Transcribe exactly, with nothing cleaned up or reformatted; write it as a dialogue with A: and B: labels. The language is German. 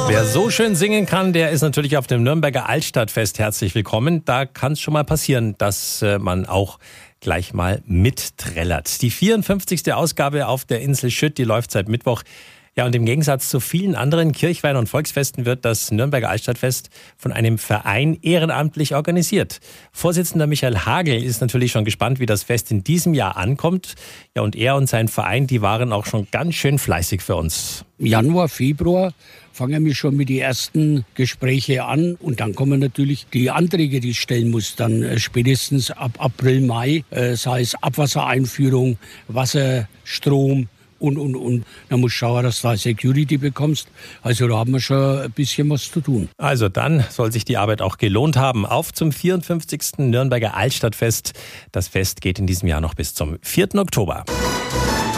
A: Wer so schön singen kann, der ist natürlich auf dem Nürnberger Altstadtfest herzlich willkommen. Da kann es schon mal passieren, dass äh, man auch gleich mal mitträllert. Die vierundfünfzigste Ausgabe auf der Insel Schütt, die läuft seit Mittwoch. Ja, und im Gegensatz zu vielen anderen Kirchweih- und Volksfesten wird das Nürnberger Altstadtfest von einem Verein ehrenamtlich organisiert. Vorsitzender Michael Hagel ist natürlich schon gespannt, wie das Fest in diesem Jahr ankommt. Ja, und er und sein Verein, die waren auch schon ganz schön fleißig für uns.
B: Januar, Februar fangen wir schon mit den ersten Gesprächen an und dann kommen natürlich die Anträge, die ich stellen muss, dann äh, spätestens ab April, Mai, äh, sei es Abwassereinführung, Wasser, Strom und, und, und. Dann musst du schauen, dass du da Security bekommst. Also da haben wir schon ein bisschen was zu tun.
A: Also dann soll sich die Arbeit auch gelohnt haben. Auf zum vierundfünfzigsten Nürnberger Altstadtfest. Das Fest geht in diesem Jahr noch bis zum vierten Oktober.